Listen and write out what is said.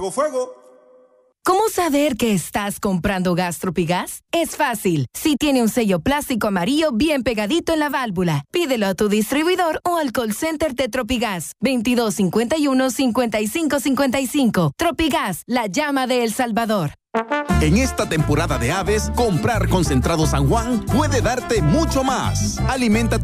fuego, fuego. ¿Cómo saber que estás comprando gas Tropigas? Es fácil. Si tiene un sello plástico amarillo bien pegadito en la válvula, pídelo a tu distribuidor o al call center de Tropigas. 2251-5555. Tropigas, la llama de El Salvador. En esta temporada de aves, comprar Concentrado San Juan puede darte mucho más. Alimenta